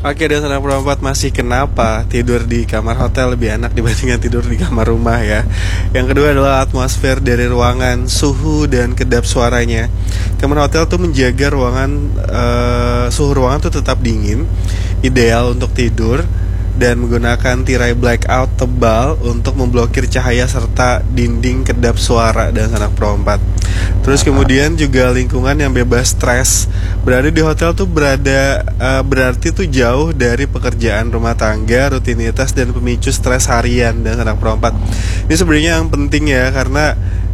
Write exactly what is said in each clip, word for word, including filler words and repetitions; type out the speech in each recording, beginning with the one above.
Oke, dan anak perempat masih kenapa tidur di kamar hotel lebih enak dibandingkan tidur di kamar rumah ya. Yang kedua adalah atmosfer dari ruangan, suhu dan kedap suaranya. Kamar hotel tuh menjaga ruangan, uh, suhu ruangan tuh tetap dingin, ideal untuk tidur, dan menggunakan tirai blackout tebal untuk memblokir cahaya serta dinding kedap suara dan sanak perompat. Terus kemudian juga lingkungan yang bebas stres. Berada di hotel tuh berada uh, berarti tuh jauh dari pekerjaan rumah tangga, rutinitas dan pemicu stres harian dan sanak perompat. Ini sebenarnya yang penting ya, karena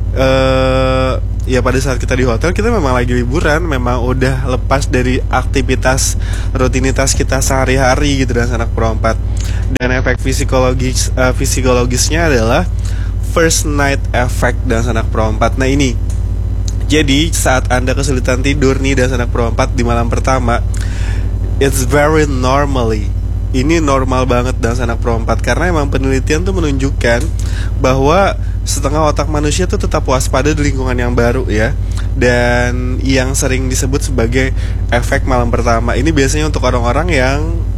uh, ya pada saat kita di hotel kita memang lagi liburan, memang udah lepas dari aktivitas rutinitas kita sehari-hari gitu dan sanak perompat. Dan efek psikologis uh, psikologisnya adalah first night effect dan sanak perompat. Nah ini, jadi saat Anda kesulitan tidur nih dan sanak perompat di malam pertama, it's very normally. Ini normal banget dan sanak perompat, karena emang penelitian tuh menunjukkan bahwa setengah otak manusia tuh tetap waspada di lingkungan yang baru ya. Dan yang sering disebut sebagai efek malam pertama ini biasanya untuk orang-orang yang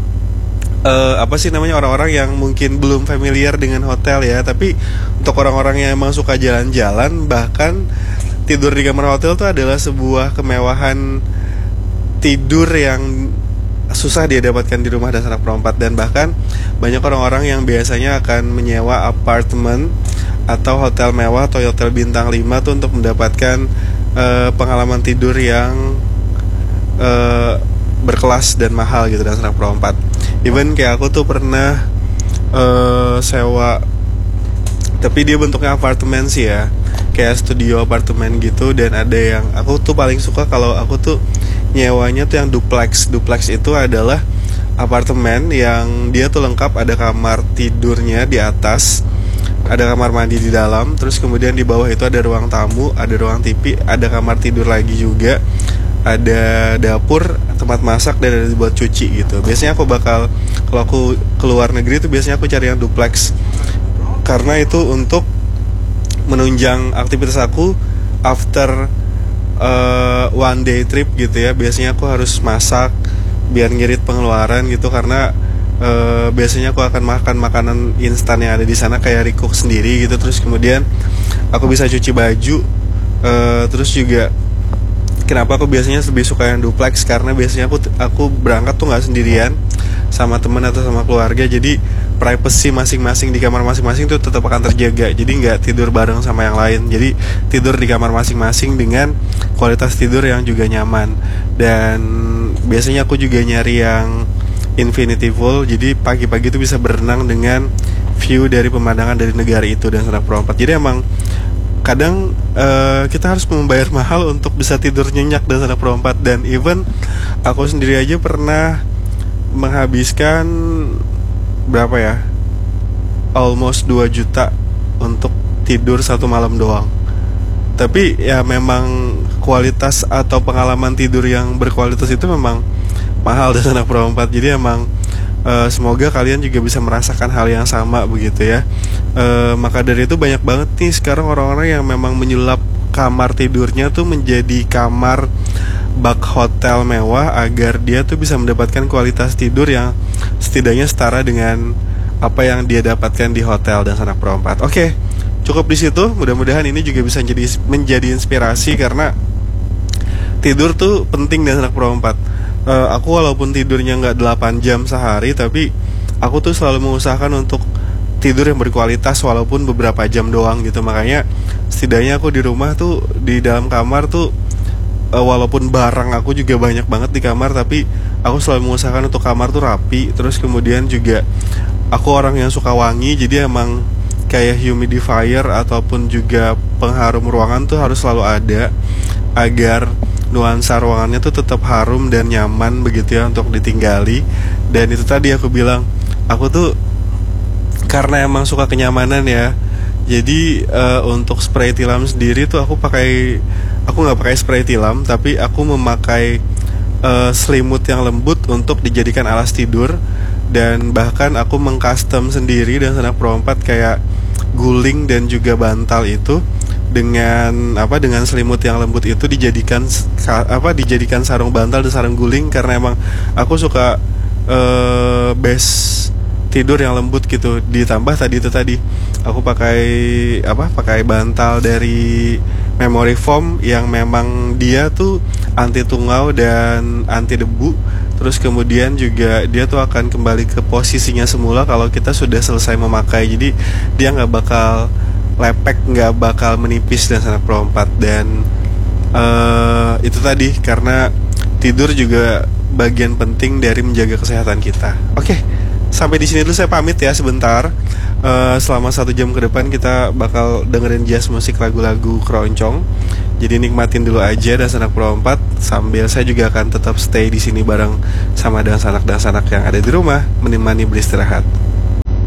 uh, apa sih namanya orang-orang yang mungkin belum familiar dengan hotel ya. Tapi untuk orang-orang yang emang suka jalan-jalan, bahkan tidur di kamar hotel tuh adalah sebuah kemewahan tidur yang susah dia dapatkan di rumah dan sanak perompat. Dan bahkan banyak orang-orang yang biasanya akan menyewa apartemen atau hotel mewah atau hotel bintang lima tuh untuk mendapatkan uh, pengalaman tidur yang uh, berkelas dan mahal gitu dan sanak perompat. Even kayak aku tuh pernah uh, sewa, tapi dia bentuknya apartemen sih ya, kayak studio apartemen gitu. Dan ada yang aku tuh paling suka kalau aku tuh nyewanya tuh yang duplex. Duplex itu adalah apartemen yang dia tuh lengkap, ada kamar tidurnya di atas, ada kamar mandi di dalam, terus kemudian di bawah itu ada ruang tamu, ada ruang T V, ada kamar tidur lagi juga, ada dapur, tempat masak, dan ada buat cuci gitu. Biasanya aku bakal, kalau aku keluar negeri tuh biasanya aku cari yang duplex, karena itu untuk menunjang aktivitas aku after uh, one day trip gitu ya. Biasanya aku harus masak biar ngirit pengeluaran gitu, karena uh, biasanya aku akan makan makanan instan yang ada di sana kayak recook sendiri gitu. Terus kemudian aku bisa cuci baju. Uh, terus juga kenapa aku biasanya lebih suka yang duplex, karena biasanya aku aku berangkat tuh nggak sendirian, sama teman atau sama keluarga. Jadi privacy masing-masing di kamar masing-masing tuh tetap akan terjaga. Jadi nggak tidur bareng sama yang lain. Jadi tidur di kamar masing-masing dengan kualitas tidur yang juga nyaman. Dan biasanya aku juga nyari yang infinity pool. Jadi pagi-pagi tuh bisa berenang dengan view dari pemandangan dari negara itu dan sanak perompat. Jadi emang kadang uh, kita harus membayar mahal untuk bisa tidur nyenyak dan sanak perompat. Dan even aku sendiri aja pernah menghabiskan berapa ya, almost dua juta untuk tidur satu malam doang. Tapi ya memang kualitas atau pengalaman tidur yang berkualitas itu memang mahal dan sanak perompat. Jadi emang uh, semoga kalian juga bisa merasakan hal yang sama begitu ya. uh, Maka dari itu banyak banget nih sekarang orang-orang yang memang menyulap kamar tidurnya tuh menjadi kamar bak hotel mewah, agar dia tuh bisa mendapatkan kualitas tidur yang setidaknya setara dengan apa yang dia dapatkan di hotel dan sanak perompat. Oke, cukup di situ. Mudah-mudahan ini juga bisa jadi menjadi inspirasi, karena tidur tuh penting dan sanak perompat. uh, Aku walaupun tidurnya nggak delapan jam sehari, tapi aku tuh selalu mengusahakan untuk tidur yang berkualitas walaupun beberapa jam doang gitu. Makanya setidaknya aku di rumah tuh, di dalam kamar tuh, Uh, walaupun barang aku juga banyak banget di kamar, tapi aku selalu mengusahakan untuk kamar tuh rapi. Terus kemudian juga aku orang yang suka wangi, jadi emang kayak humidifier ataupun juga pengharum ruangan tuh harus selalu ada, agar nuansa ruangannya tuh tetap harum dan nyaman begitu ya untuk ditinggali. Dan itu tadi aku bilang, aku tuh karena emang suka kenyamanan ya. Jadi uh, untuk spray tilam sendiri tuh aku pakai, aku nggak pakai spray tilam, tapi aku memakai uh, selimut yang lembut untuk dijadikan alas tidur. Dan bahkan aku mengcustom sendiri dan sanak perompat kayak guling dan juga bantal itu dengan apa dengan selimut yang lembut itu dijadikan apa dijadikan sarung bantal dan sarung guling, karena emang aku suka uh, base tidur yang lembut gitu. Ditambah tadi itu tadi aku pakai apa pakai bantal dari memory foam yang memang dia tuh anti tungau dan anti debu. Terus kemudian juga dia tuh akan kembali ke posisinya semula kalau kita sudah selesai memakai. Jadi dia nggak bakal lepek, nggak bakal menipis dan sanak perompat. Dan uh, itu tadi karena tidur juga bagian penting dari menjaga kesehatan kita. Oke, sampai di sini dulu saya pamit ya sebentar. Uh, selama satu jam ke depan kita bakal dengerin jazz musik lagu-lagu keroncong. Jadi nikmatin dulu aja dan sanak perompat, sambil saya juga akan tetap stay di sini bareng sama dan sanak dan sanak yang ada di rumah menemani beristirahat.